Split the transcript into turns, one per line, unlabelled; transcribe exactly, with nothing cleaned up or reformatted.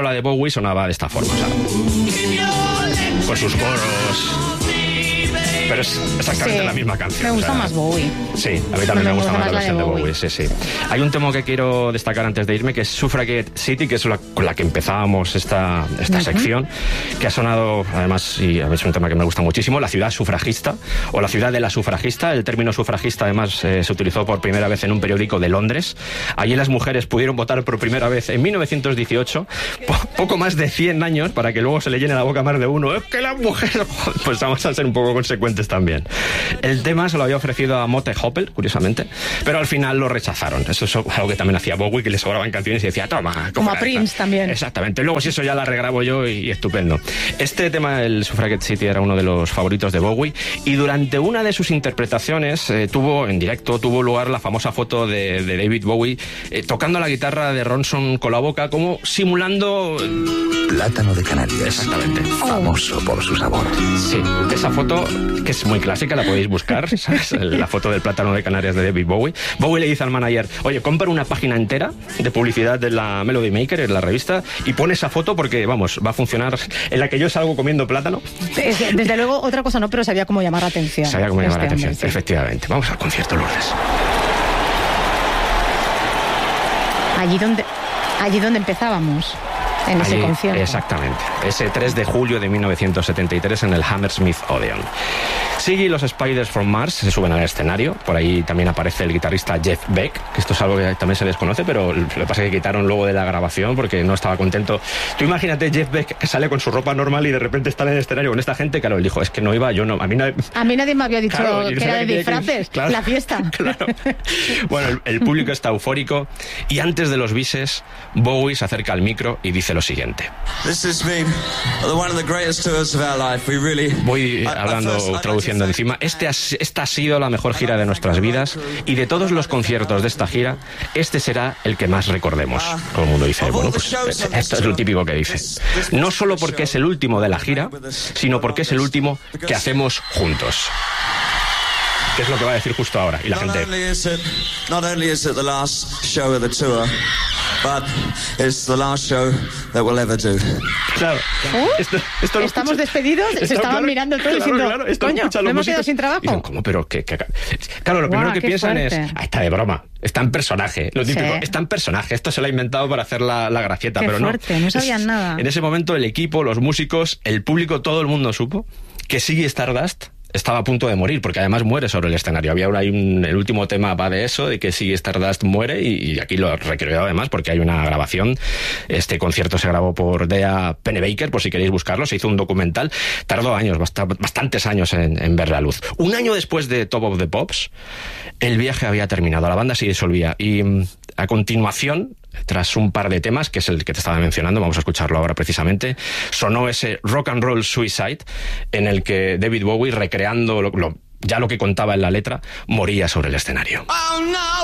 la de Bowie sonaba de esta forma, o sea, con sus coros. Pero es exactamente
Sí,
la misma canción.
me gusta
o sea,
más Bowie.
Sí, a mí también me,
Me
gusta
gusta
más la
más la
versión
de
de Bowie.
Bowie.
Sí, sí. Hay un tema que quiero destacar antes de irme, que es Suffragette City, que es la, con la que empezábamos esta, esta uh-huh. sección, que ha sonado, además, y es un tema que me gusta muchísimo, la ciudad sufragista, o la ciudad de la sufragista. El término sufragista, además, eh, se utilizó por primera vez en un periódico de Londres. Allí las mujeres pudieron votar por primera vez en mil novecientos dieciocho, po- poco más de cien años, para que luego se le llene la boca a más de uno. Es que las mujeres... Pues vamos a ser un poco consecuentes también. El tema se lo había ofrecido a Motte Hoople, curiosamente, pero al final lo rechazaron. Eso es algo que también hacía Bowie, que le sobraban canciones y decía, toma,
como a Prince
esta.
también.
Exactamente. Luego, si eso ya la regrabo yo, y, y estupendo. Este tema, el Suffragette City, era uno de los favoritos de Bowie, y durante una de sus interpretaciones eh, tuvo, en directo, tuvo lugar la famosa foto de, de David Bowie eh, tocando la guitarra de Ronson con la boca, como simulando...
Plátano de Canarias.
Exactamente.
Famoso por su sabor.
Sí, esa foto, que es muy clásica, la podéis buscar, ¿sabes? La foto del plátano de Canarias de David Bowie. Bowie le dice al manager, oye, compra una página entera de publicidad de la Melody Maker, en la revista, y pon esa foto porque, vamos, va a funcionar, en la que yo salgo comiendo plátano.
Desde, desde luego, otra cosa no, pero sabía cómo llamar la atención.
Sabía cómo llamar la
este
atención,
hombre, sí.
Efectivamente. Vamos al concierto, Lourdes.
Allí donde, allí donde empezábamos. En ese
Allí,
concierto.
Exactamente. Ese tres de julio de mil novecientos setenta y tres en el Hammersmith Odeon. Siggy y los Spiders from Mars se suben al escenario. Por ahí también aparece el guitarrista Jeff Beck, que esto es algo que también se desconoce, pero lo que pasa es que quitaron luego de la grabación porque no estaba contento. Tú imagínate Jeff Beck que sale con su ropa normal y de repente está en el escenario con esta gente. Claro, él dijo, es que no iba, yo no... A mí, nadie,
a mí nadie me había dicho
claro,
que era de
que
disfraces,
que, claro,
la fiesta.
Claro. Bueno, el, el público está eufórico y antes de los bises, Bowie se acerca al micro y dice lo siguiente. Voy hablando, traduciendo encima. Este ha, esta ha sido la mejor gira de nuestras vidas, y de todos los conciertos de esta gira, este será el que más recordemos. Todo el mundo dice, bueno, pues esto es lo típico que dice. No solo porque es el último de la gira, sino porque es el último que hacemos juntos. ¿Qué es lo que va a decir justo ahora? Y la gente...
But it's the last show that we'll ever do.
Claro.
¿Oh?
Esto, esto
Estamos
escucha...
despedidos,
esto,
se estaban
claro,
mirando todos
claro,
diciendo,
claro, esto
coño,
lo
¿no hemos
músicos
quedado sin trabajo?
Y dicen, ¿cómo? Pero que, que... Claro, lo primero
Buah,
que
qué
piensan
fuerte.
es, ah, está de broma, está en personaje, lo típico,
Sí.
está en personaje, esto se lo ha inventado para hacer la, la gracieta,
Qué
pero
fuerte,
no.
no sabían
Es,
nada.
En ese momento el equipo, los músicos, el público, todo el mundo supo que Ziggy Stardust estaba a punto de morir, porque además muere sobre el escenario. Había una, hay un, el último tema va de eso, de que Ziggy Stardust muere, y, y aquí lo recreó además, porque hay una grabación. Este concierto se grabó por Dea Pennebaker, por si queréis buscarlo, se hizo un documental. Tardó años, bast bastantes años en, en ver la luz. Un año después de Top of the Pops, el viaje había terminado, la banda se disolvía, y a continuación, tras un par de temas, que es el que te estaba mencionando, vamos a escucharlo ahora precisamente, sonó ese Rock and Roll Suicide, en el que David Bowie, recreando lo, lo, ya lo que contaba en la letra, moría sobre el escenario. Oh, no.